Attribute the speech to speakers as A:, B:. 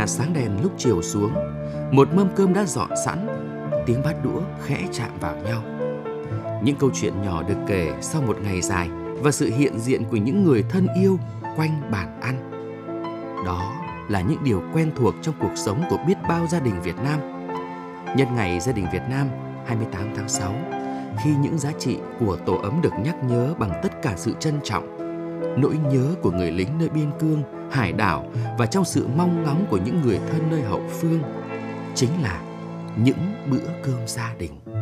A: nhà sáng đèn lúc chiều xuống, một mâm cơm đã dọn sẵn, tiếng bát đũa khẽ chạm vào nhau. Những câu chuyện nhỏ được kể sau một ngày dài và sự hiện diện của những người thân yêu quanh bàn ăn. Đó là những điều quen thuộc trong cuộc sống của biết bao gia đình Việt Nam. Nhân ngày Gia đình Việt Nam 28 tháng 6, khi những giá trị của tổ ấm được nhắc nhớ bằng tất cả sự trân trọng, nỗi nhớ của người lính nơi biên cương, hải đảo và trong sự mong ngóng của những người thân nơi hậu phương, chính là những bữa cơm gia đình.